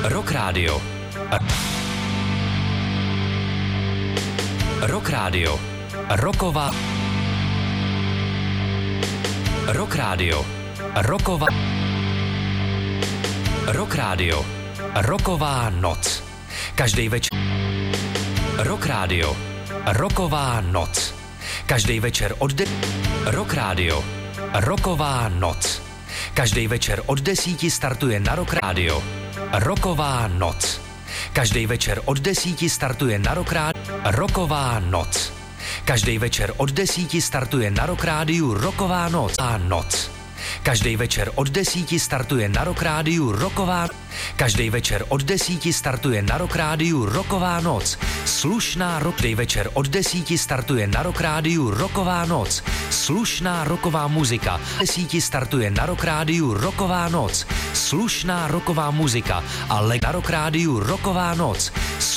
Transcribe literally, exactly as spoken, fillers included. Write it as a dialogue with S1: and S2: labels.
S1: Rock Radio. Rock Radio. Roková. Rock Radio. Roková. Rock Radio. Roková noc. Každý večer. Rock Radio. Roková noc. Každý večer od de... Rock Radio. Roková noc. Každý večer od desíti startuje na Rock Radio. Roková noc. Každý večer od desíti startuje na Rock Radio. Roková noc. Každý večer od desíti startuje na Rock Radio Roková noc. A noc. Každý večer od desíti startuje na Rock Radio Roková. Každý večer od desíti startuje na Rock Radio Roková noc. Slušná rock. Každý večer od desíti startuje na Rock Radio Roková noc. Slušná roková muzika. Desíti startuje na Rock Radio Roková noc. Slušná roková muzika. Ale na Rock Radio Roková noc.